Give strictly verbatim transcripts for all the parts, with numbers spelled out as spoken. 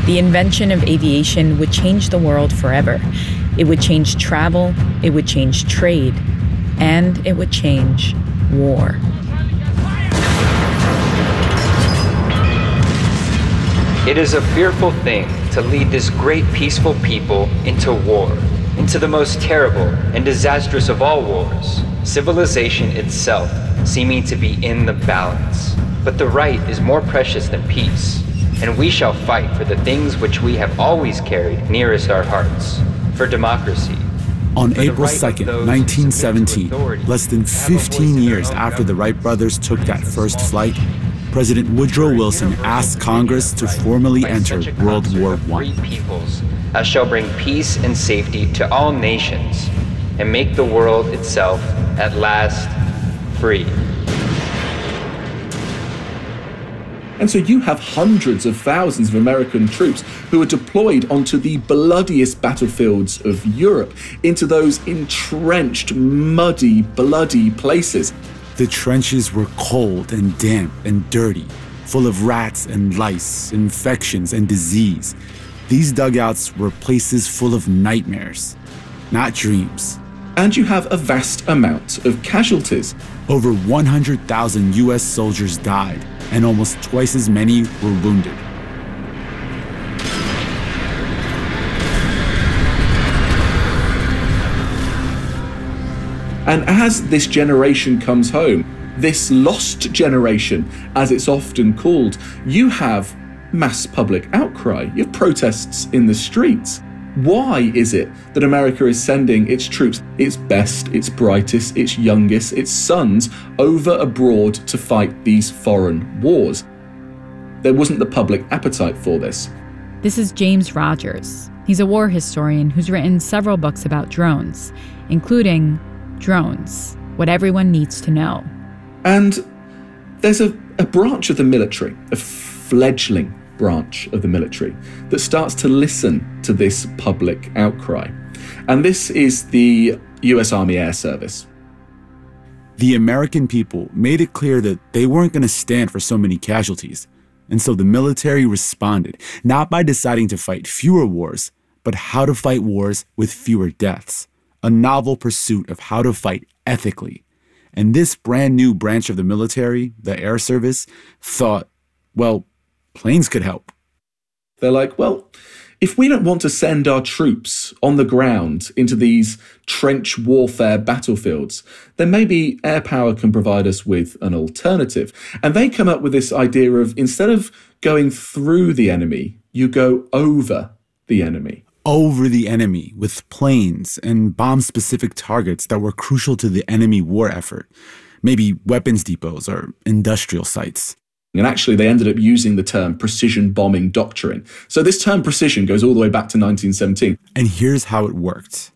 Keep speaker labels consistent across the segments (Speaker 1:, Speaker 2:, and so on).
Speaker 1: The invention of aviation would change the world forever. It would change travel, it would change trade, and it would change war.
Speaker 2: It is a fearful thing to lead this great peaceful people into war, into the most terrible and disastrous of all wars, civilization itself seeming to be in the balance. But the right is more precious than peace, and we shall fight for the things which we have always carried nearest our hearts, for democracy.
Speaker 3: On April second, nineteen seventeen, less than fifteen years after the Wright brothers took that first flight, President Woodrow Wilson asked Congress to formally enter World War One.
Speaker 2: Peoples, as shall bring peace and safety to all nations, and make the world itself at last free.
Speaker 4: And so you have hundreds of thousands of American troops who are deployed onto the bloodiest battlefields of Europe, into those entrenched, muddy, bloody places.
Speaker 3: The trenches were cold and damp and dirty, full of rats and lice, infections and disease. These dugouts were places full of nightmares, not dreams.
Speaker 4: And you have a vast amount of casualties.
Speaker 3: Over one hundred thousand U S soldiers died, and almost twice as many were wounded.
Speaker 4: And as this generation comes home, this lost generation, as it's often called, you have mass public outcry. You have protests in the streets. Why is it that America is sending its troops, its best, its brightest, its youngest, its sons, over abroad to fight these foreign wars? There wasn't the public appetite for this.
Speaker 1: This is James Rogers. He's a war historian who's written several books about drones, including Drones, What Everyone Needs to Know.
Speaker 4: And there's a, a branch of the military, a fledgling branch of the military, that starts to listen to this public outcry. And this is the U S Army Air Service.
Speaker 3: The American people made it clear that they weren't going to stand for so many casualties. And so the military responded, not by deciding to fight fewer wars, but how to fight wars with fewer deaths. A novel pursuit of how to fight ethically. And this brand new branch of the military, the Air Service, thought, well, planes could help.
Speaker 4: They're like, well, if we don't want to send our troops on the ground into these trench warfare battlefields, then maybe air power can provide us with an alternative. And they come up with this idea of, instead of going through the enemy, you go over the enemy.
Speaker 3: Over the enemy with planes and bomb-specific targets that were crucial to the enemy war effort. Maybe weapons depots or industrial sites.
Speaker 4: And actually, they ended up using the term precision bombing doctrine. So this term precision goes all the way back to nineteen seventeen.
Speaker 3: And here's how it worked.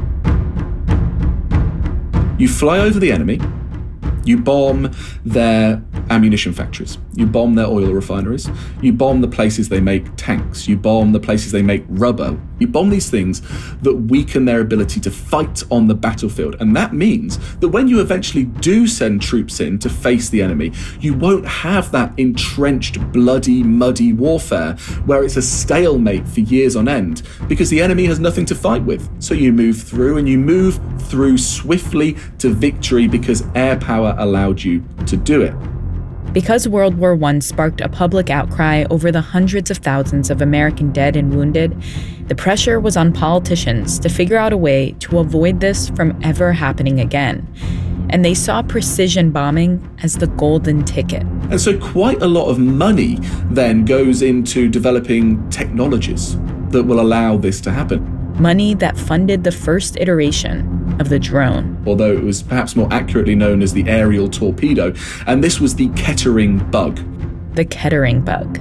Speaker 4: You fly over the enemy, you bomb their ammunition factories, you bomb their oil refineries, you bomb the places they make tanks, you bomb the places they make rubber, you bomb these things that weaken their ability to fight on the battlefield. And that means that when you eventually do send troops in to face the enemy, you won't have that entrenched, bloody, muddy warfare where it's a stalemate for years on end, because the enemy has nothing to fight with. So you move through, and you move through swiftly to victory because air power allowed you to do it.
Speaker 1: Because World War One sparked a public outcry over the hundreds of thousands of American dead and wounded, the pressure was on politicians to figure out a way to avoid this from ever happening again. And they saw precision bombing as the golden ticket.
Speaker 4: And so quite a lot of money then goes into developing technologies that will allow this to happen.
Speaker 1: Money that funded the first iteration of the drone.
Speaker 4: Although it was perhaps more accurately known as the aerial torpedo, and this was the Kettering bug.
Speaker 1: The Kettering bug.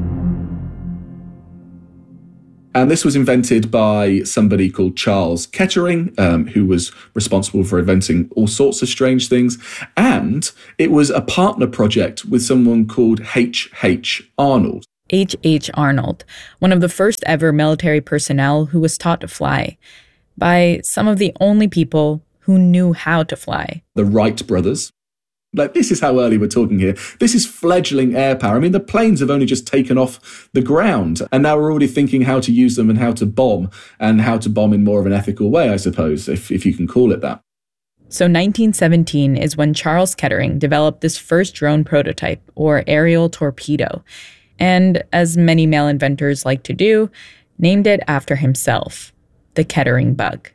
Speaker 4: And this was invented by somebody called Charles Kettering, um, who was responsible for inventing all sorts of strange things. And it was a partner project with someone called H H Arnold.
Speaker 1: H H Arnold, one of the first ever military personnel who was taught to fly by some of the only people who knew how to fly.
Speaker 4: The Wright brothers. Like, this is how early we're talking here. This is fledgling air power. I mean, the planes have only just taken off the ground, and now we're already thinking how to use them and how to bomb, and how to bomb in more of an ethical way, I suppose, if, if you can call it that.
Speaker 1: So nineteen seventeen is when Charles Kettering developed this first drone prototype, or aerial torpedo, and as many male inventors like to do, named it after himself, the Kettering bug.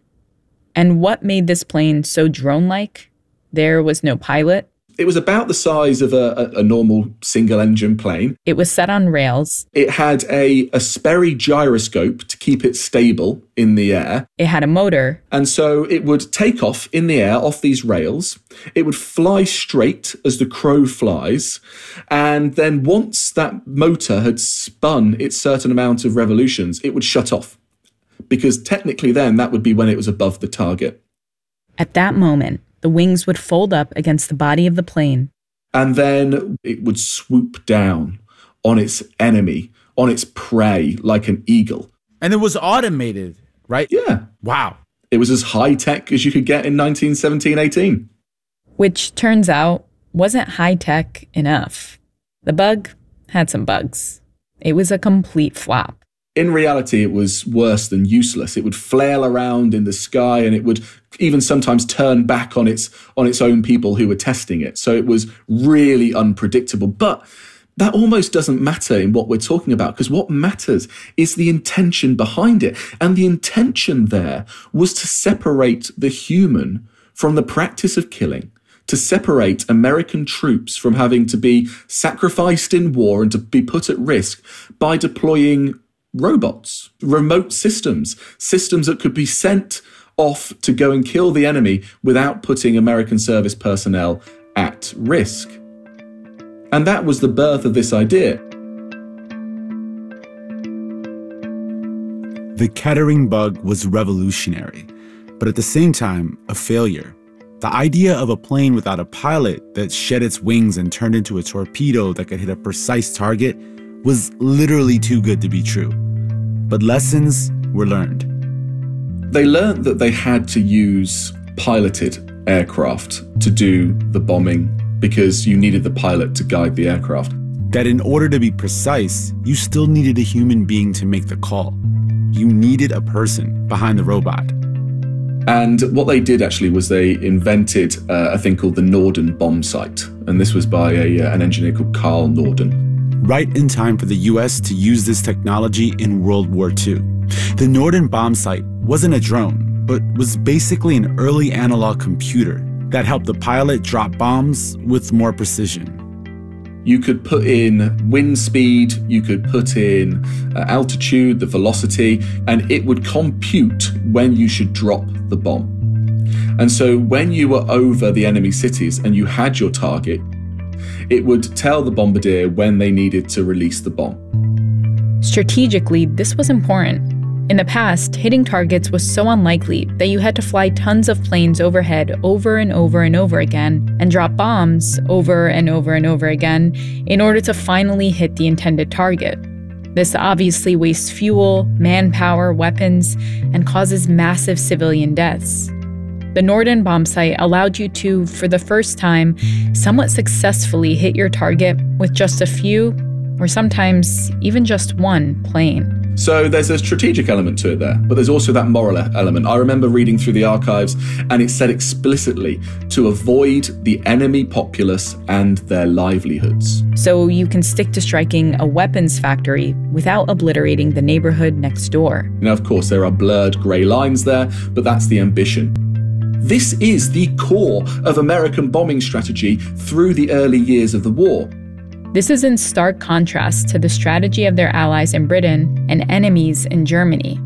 Speaker 1: And what made this plane so drone-like? There was no pilot.
Speaker 4: It was about the size of a, a, a normal single-engine plane.
Speaker 1: It was set on rails.
Speaker 4: It had a, a Sperry gyroscope to keep it stable in the air.
Speaker 1: It had a motor.
Speaker 4: And so it would take off in the air off these rails. It would fly straight as the crow flies. And then once that motor had spun its certain amount of revolutions, it would shut off. Because technically then that would be when it was above the target.
Speaker 1: At that moment, the wings would fold up against the body of the plane.
Speaker 4: And then it would swoop down on its enemy, on its prey, like an eagle.
Speaker 3: And it was automated, right?
Speaker 4: Yeah.
Speaker 3: Wow.
Speaker 4: It was as high-tech as you could get in nineteen seventeen eighteen.
Speaker 1: Which turns out wasn't high-tech enough. The bug had some bugs. It was a complete flop.
Speaker 4: In reality, it was worse than useless. It would flail around in the sky, and it would even sometimes turn back on its on its own people who were testing it. So it was really unpredictable. But that almost doesn't matter in what we're talking about, because what matters is the intention behind it. And the intention there was to separate the human from the practice of killing, to separate American troops from having to be sacrificed in war and to be put at risk by deploying robots, remote systems, systems that could be sent off to go and kill the enemy without putting American service personnel at risk. And that was the birth of this idea.
Speaker 3: The Kettering bug was revolutionary, but at the same time, a failure. The idea of a plane without a pilot that shed its wings and turned into a torpedo that could hit a precise target was literally too good to be true. But lessons were learned.
Speaker 4: They learned that they had to use piloted aircraft to do the bombing because you needed the pilot to guide the aircraft.
Speaker 3: That in order to be precise, you still needed a human being to make the call. You needed a person behind the robot.
Speaker 4: And what they did actually was they invented uh, a thing called the Norden bombsight. And this was by a, uh, an engineer called Carl Norden.
Speaker 3: Right in time for the U S to use this technology in World War Two. The Norden bombsight wasn't a drone, but was basically an early analog computer that helped the pilot drop bombs with more precision.
Speaker 4: You could put in wind speed, you could put in uh, altitude, the velocity, and it would compute when you should drop the bomb. And so when you were over the enemy cities and you had your target, it would tell the bombardier when they needed to release the bomb.
Speaker 1: Strategically, this was important. In the past, hitting targets was so unlikely that you had to fly tons of planes overhead over and over and over again and drop bombs over and over and over again in order to finally hit the intended target. This obviously wastes fuel, manpower, weapons, and causes massive civilian deaths. The Norden bombsight allowed you to, for the first time, somewhat successfully hit your target with just a few, or sometimes even just one, plane.
Speaker 4: So there's a strategic element to it there, but there's also that moral element. I remember reading through the archives, and it said explicitly to avoid the enemy populace and their livelihoods.
Speaker 1: So you can stick to striking a weapons factory without obliterating the neighborhood next door.
Speaker 4: Now, of course, there are blurred grey lines there, but that's the ambition. This is the core of American bombing strategy through the early years of the war.
Speaker 1: This is in stark contrast to the strategy of their allies in Britain and enemies in Germany.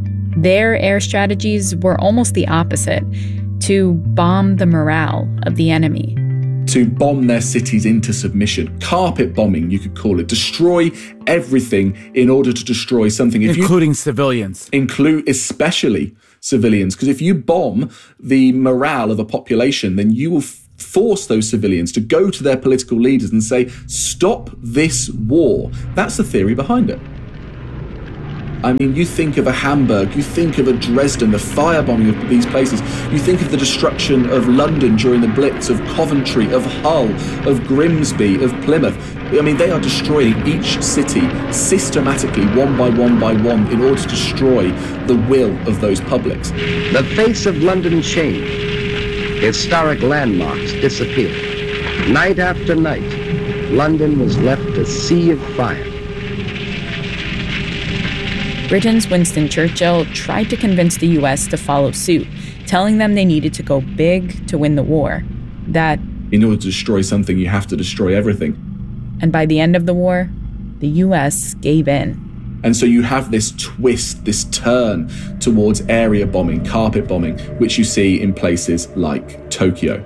Speaker 1: Their air strategies were almost the opposite, to bomb the morale of the enemy.
Speaker 4: To bomb their cities into submission. Carpet bombing, you could call it. Destroy everything in order to destroy something. If
Speaker 3: including
Speaker 4: you,
Speaker 3: civilians.
Speaker 4: Include especially civilians. Because if you bomb the morale of a population, then you will f- force those civilians to go to their political leaders and say, stop this war. That's the theory behind it. I mean, you think of a Hamburg, you think of a Dresden, the firebombing of these places. You think of the destruction of London during the Blitz, of Coventry, of Hull, of Grimsby, of Plymouth. I mean, they are destroying each city systematically, one by one by one, in order to destroy the will of those publics.
Speaker 5: The face of London changed. Historic landmarks disappeared. Night after night, London was left a sea of fire.
Speaker 1: Britain's Winston Churchill tried to convince the U S to follow suit, telling them they needed to go big to win the war. That,
Speaker 4: in order to destroy something, you have to destroy everything.
Speaker 1: And by the end of the war, the U S gave in.
Speaker 4: And so you have this twist, this turn towards area bombing, carpet bombing, which you see in places like Tokyo.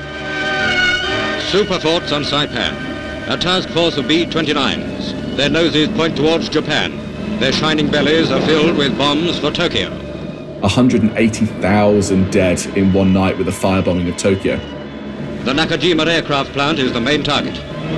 Speaker 6: Super thoughts on Saipan. A task force of B twenty-nines. Their noses point towards Japan. Their shining bellies are filled with bombs for Tokyo.
Speaker 4: one hundred eighty thousand dead in one night with the firebombing of Tokyo.
Speaker 6: The Nakajima aircraft plant is the main target.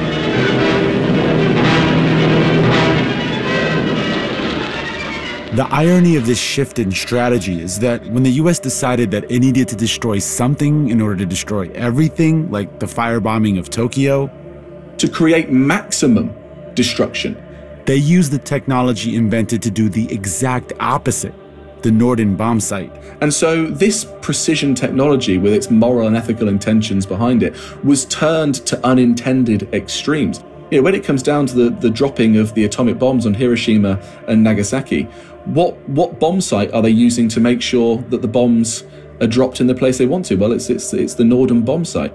Speaker 3: The irony of this shift in strategy is that when the U S decided that it needed to destroy something in order to destroy everything, like the firebombing of Tokyo,
Speaker 4: to create maximum destruction,
Speaker 3: they used the technology invented to do the exact opposite, the Norden bomb sight.
Speaker 4: And so this precision technology, with its moral and ethical intentions behind it, was turned to unintended extremes. You know, when it comes down to the, the dropping of the atomic bombs on Hiroshima and Nagasaki, what what bomb site are they using to make sure that the bombs are dropped in the place they want to? Well, it's it's it's the Norden bomb site.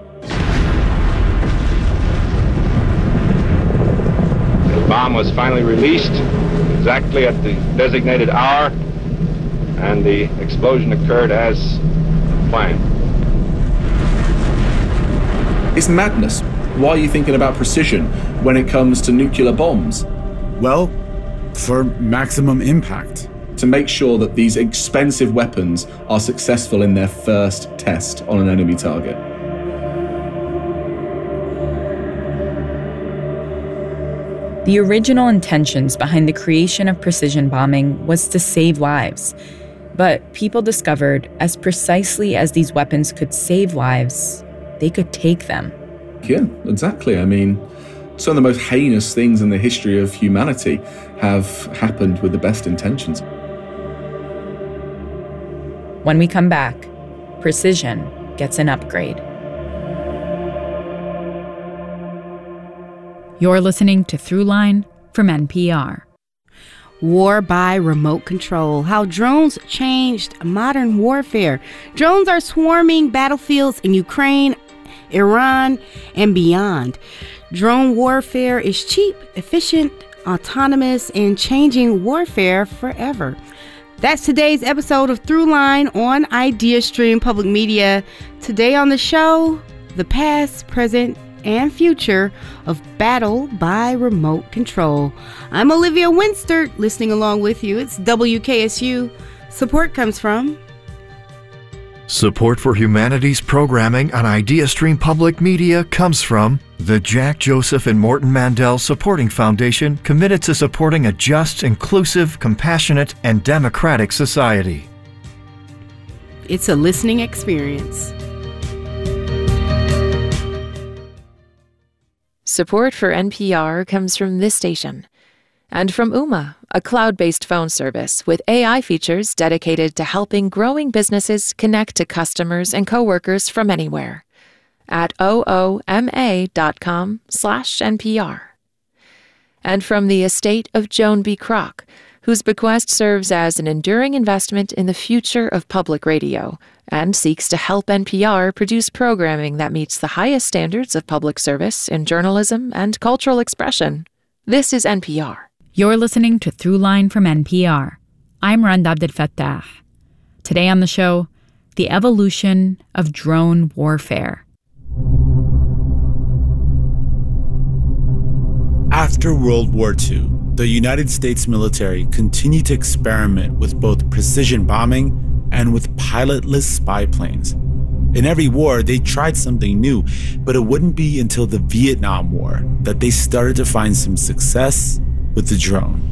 Speaker 7: The bomb was finally released exactly at the designated hour, and the explosion occurred as planned.
Speaker 4: It's madness. Why are you thinking about precision when it comes to nuclear bombs?
Speaker 3: Well, for maximum impact.
Speaker 4: To make sure that these expensive weapons are successful in their first test on an enemy target.
Speaker 1: The original intentions behind the creation of precision bombing was to save lives. But people discovered, as precisely as these weapons could save lives, they could take them.
Speaker 4: Yeah, exactly. I mean, some of the most heinous things in the history of humanity have happened with the best intentions.
Speaker 1: When we come back, precision gets an upgrade. You're listening to Throughline from N P R.
Speaker 8: War by remote control. How drones changed modern warfare. Drones are swarming battlefields in Ukraine, Iran, and beyond. Drone warfare is cheap, efficient, autonomous, and changing warfare forever. That's today's episode of Throughline on IdeaStream Public Media. Today on the show, the past, present, and future of battle by remote control. I'm Olivia Winster, listening along with you. It's W K S U. Support comes from
Speaker 9: Support for humanities programming on IdeaStream Public Media comes from the Jack Joseph and Morton Mandel Supporting Foundation, committed to supporting a just, inclusive, compassionate, and democratic society.
Speaker 8: It's a listening experience.
Speaker 10: Support for N P R comes from this station. And from Ooma, a cloud-based phone service with A I features dedicated to helping growing businesses connect to customers and coworkers from anywhere. At ooma.com slash NPR. And from the estate of Joan B. Kroc, whose bequest serves as an enduring investment in the future of public radio and seeks to help N P R produce programming that meets the highest standards of public service in journalism and cultural expression. This is N P R.
Speaker 1: You're listening to Throughline from N P R. I'm Rand Abdel Fattah. Today on the show, the evolution of drone warfare.
Speaker 3: After World War Two, the United States military continued to experiment with both precision bombing and with pilotless spy planes. In every war, they tried something new, but it wouldn't be until the Vietnam War that they started to find some success with the drone.